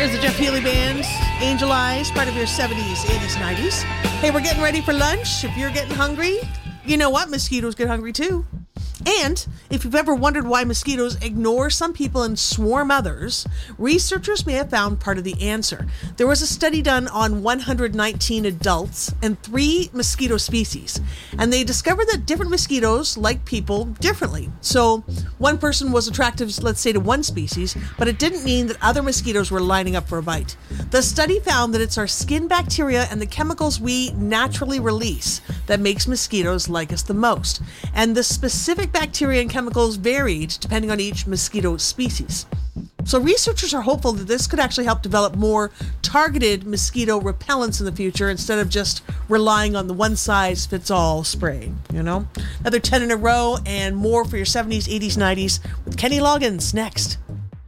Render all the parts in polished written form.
There's the Jeff Healey Band, Angel Eyes, part of your 70s, 80s, 90s. Hey, we're getting ready for lunch. If you're getting hungry, you know what? Mosquitoes get hungry too. And if you've ever wondered why mosquitoes ignore some people and swarm others, researchers may have found part of the answer. There was a study done on 119 adults and 3 mosquito species, and they discovered that different mosquitoes like people differently. So one person was attractive, let's say, to one species, but it didn't mean that other mosquitoes were lining up for a bite. The study found that it's our skin bacteria and the chemicals we naturally release that makes mosquitoes like us the most. And the specific bacteria and chemicals varied depending on each mosquito species. So researchers are hopeful that this could actually help develop more targeted mosquito repellents in the future instead of just relying on the one-size-fits-all spray, you know? Another 10 in a row and more for your 70s, 80s, 90s with Kenny Loggins next.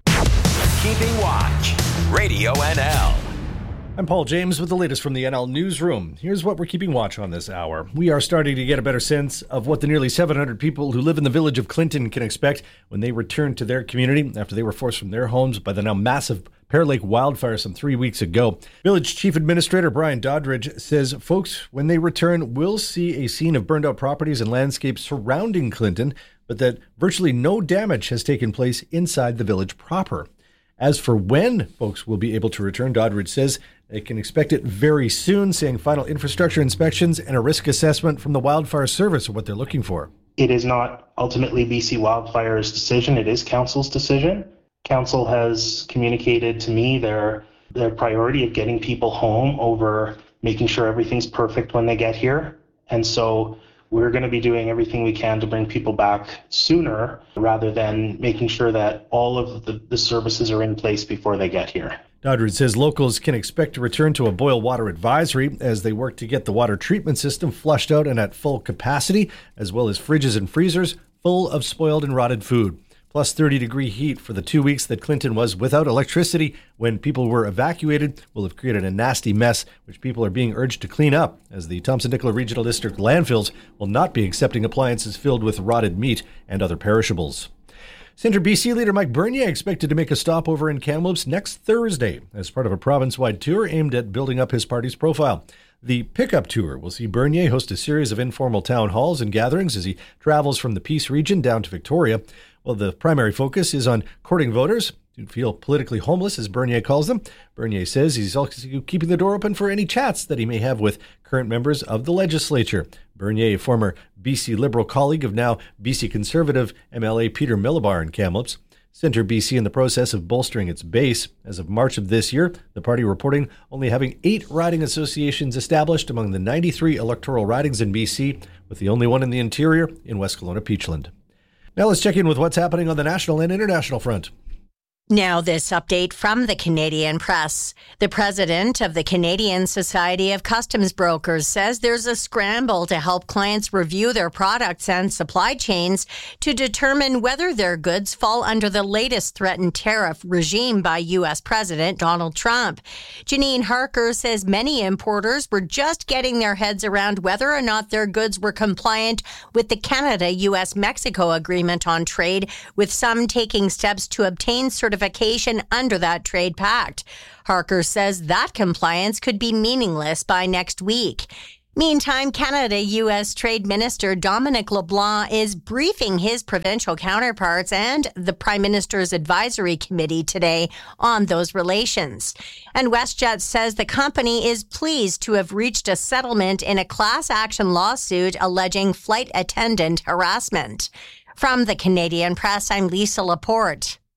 Keeping Watch, Radio NL. I'm Paul James with the latest from the NL Newsroom. Here's what we're keeping watch on this hour. We are starting to get a better sense of what the nearly 700 people who live in the village of Clinton can expect when they return to their community after they were forced from their homes by the now massive Pear Lake wildfire some 3 weeks ago. Village Chief Administrator Brian Doddridge says folks, when they return, will see a scene of burned out properties and landscapes surrounding Clinton, but that virtually no damage has taken place inside the village proper. As for when folks will be able to return, Doddridge says they can expect it very soon, saying final infrastructure inspections and a risk assessment from the Wildfire Service are what they're looking for. It is not ultimately BC Wildfire's decision. It is Council's decision. Council has communicated to me their priority of getting people home over making sure everything's perfect when they get here. And so we're going to be doing everything we can to bring people back sooner rather than making sure that all of the services are in place before they get here. Doddridge says locals can expect to return to a boil water advisory as they work to get the water treatment system flushed out and at full capacity, as well as fridges and freezers full of spoiled and rotted food. Plus 30-degree heat for the 2 weeks that Clinton was without electricity when people were evacuated will have created a nasty mess, which people are being urged to clean up, as the Thompson-Nicola Regional District landfills will not be accepting appliances filled with rotted meat and other perishables. Centre BC leader Mike Bernier expected to make a stopover in Kamloops next Thursday as part of a province-wide tour aimed at building up his party's profile. The pickup tour will see Bernier host a series of informal town halls and gatherings as he travels from the Peace region down to Victoria. Well, the primary focus is on courting voters who feel politically homeless, as Bernier calls them. Bernier says he's also keeping the door open for any chats that he may have with current members of the legislature. Bernier, a former BC Liberal colleague of now BC Conservative MLA Peter Millibar in Kamloops. Centre BC in the process of bolstering its base. As of March of this year, the party reporting only having 8 riding associations established among the 93 electoral ridings in BC, with the only one in the interior in West Kelowna-Peachland. Now let's check in with what's happening on the national and international front. Now this update from the Canadian Press. The president of the Canadian Society of Customs Brokers says there's a scramble to help clients review their products and supply chains to determine whether their goods fall under the latest threatened tariff regime by U.S. President Donald Trump. Janine Harker says many importers were just getting their heads around whether or not their goods were compliant with the Canada-U.S.-Mexico agreement on trade, with some taking steps to obtain certification under that trade pact. Harker says that compliance could be meaningless by next week. Meantime, Canada-U.S. Trade Minister Dominic LeBlanc is briefing his provincial counterparts and the Prime Minister's Advisory Committee today on those relations. And WestJet says the company is pleased to have reached a settlement in a class action lawsuit alleging flight attendant harassment. From the Canadian Press, I'm Lisa Laporte.